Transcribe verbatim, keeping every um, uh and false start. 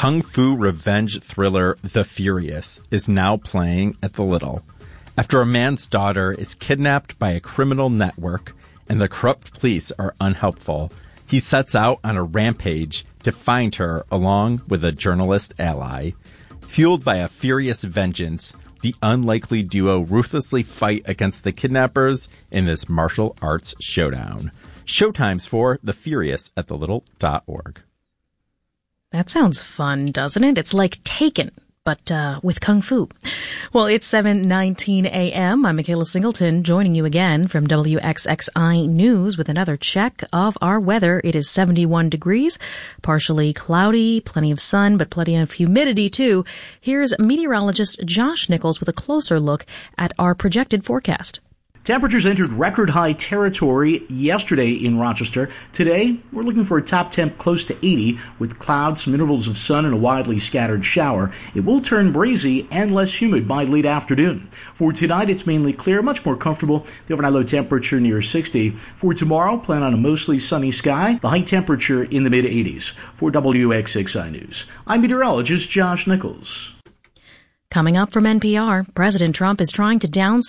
kung fu revenge thriller The Furious is now playing at the Little. After a man's daughter is kidnapped by a criminal network and the corrupt police are unhelpful, he sets out on a rampage to find her along with a journalist ally. Fueled by a furious vengeance, the unlikely duo ruthlessly fight against the kidnappers in this martial arts showdown. Showtimes for The Furious at the little dot org. That sounds fun, doesn't it? It's like Taken, but uh, with Kung Fu. Well, it's seven nineteen a.m. I'm Michaela Singleton, joining you again from W X X I News with another check of our weather. It is seventy-one degrees, partially cloudy, plenty of sun, but plenty of humidity, too. Here's meteorologist Josh Nichols with a closer look at our projected forecast. Temperatures entered record high territory yesterday in Rochester. Today, we're looking for a top temp close to eighty with clouds, some intervals of sun, and a widely scattered shower. It will turn breezy and less humid by late afternoon. For tonight, it's mainly clear, much more comfortable. The overnight low temperature near sixty. For tomorrow, plan on a mostly sunny sky. The high temperature in the mid eighties. For W X X I News, I'm meteorologist Josh Nichols. Coming up from N P R, President Trump is trying to down